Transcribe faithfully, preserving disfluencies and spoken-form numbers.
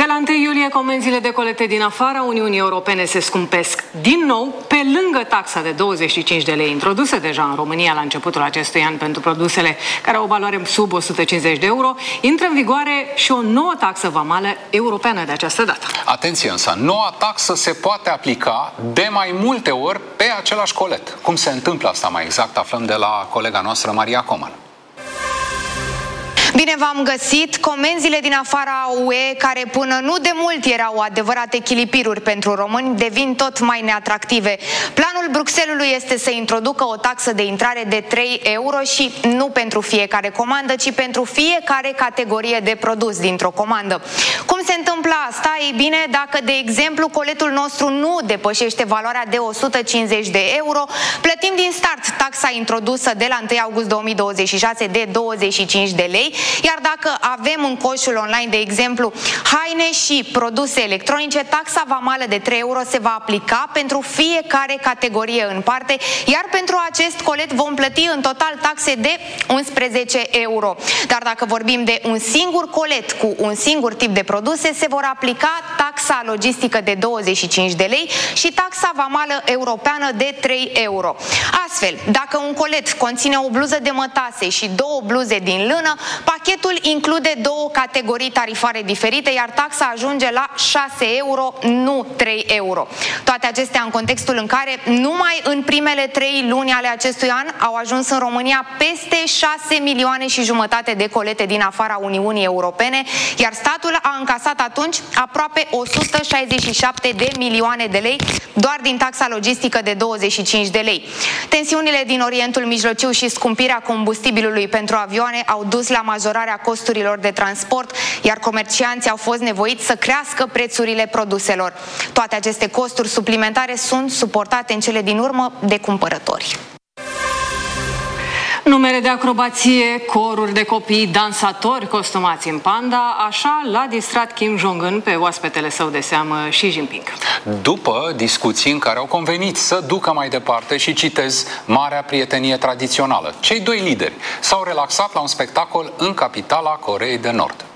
De la întâi iulie, comenzile de colete din afara Uniunii Europene se scumpesc din nou, pe lângă taxa de douăzeci și cinci de lei introdusă deja în România la începutul acestui an pentru produsele care au o valoare sub o sută cincizeci de euro, intră în vigoare și o nouă taxă vamală europeană de această dată. Atenție însă, noua taxă se poate aplica de mai multe ori pe același colet. Cum se întâmplă asta mai exact, aflăm de la colega noastră Maria Coman. Bine v-am găsit! Comenzile din afara U E, care până nu de mult erau adevărate chilipiruri pentru români, devin tot mai neatractive. Planul Bruxellesului este să introducă o taxă de intrare de trei euro și nu pentru fiecare comandă, ci pentru fiecare categorie de produs dintr-o comandă. Cum se întâmplă asta? Ei bine, dacă, de exemplu, coletul nostru nu depășește valoarea de o sută cincizeci de euro, plătim din start taxa introdusă de la întâi august două mii douăzeci și șase de douăzeci și cinci de lei, iar dacă avem în coșul online, de exemplu, haine și produse electronice, taxa vamală de trei euro se va aplica pentru fiecare categorie în parte, iar pentru acest colet vom plăti în total taxe de unsprezece euro. Dar dacă vorbim de un singur colet cu un singur tip de produse, se vor aplica taxa logistică de douăzeci și cinci de lei și taxa vamală europeană de trei euro. Astfel, dacă un colet conține o bluză de mătase și două bluze din lână, pachetul include două categorii tarifare diferite, iar taxa ajunge la șase euro, nu trei euro. Toate acestea în contextul în care numai în primele trei luni ale acestui an au ajuns în România peste șase milioane și jumătate de colete din afara Uniunii Europene, iar statul a încasat atunci aproape o sută șaizeci și șapte de milioane de lei doar din taxa logistică de douăzeci și cinci de lei. Tensiunile din Orientul Mijlociu și scumpirea combustibilului pentru avioane au dus la majorarea costurilor de transport, iar comercianții au fost nevoiți să crească prețurile produselor. Toate aceste costuri suplimentare sunt suportate în cele din urmă de cumpărători. Numere de acrobație, coruri de copii, dansatori costumați în panda, așa l-a distrat Kim Jong-un pe oaspetele său de seamă, Xi Jinping. După discuții în care au convenit să ducă mai departe și, citez, marea prietenie tradițională, cei doi lideri s-au relaxat la un spectacol în capitala Coreei de Nord.